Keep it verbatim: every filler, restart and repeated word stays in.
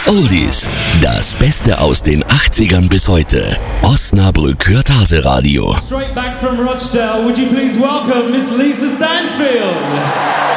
Oldies, das Beste aus den achtzigern bis heute. Osnabrück hört Hase Radio. Straight back from Rochdale, would you please welcome Miss Lisa Stansfield?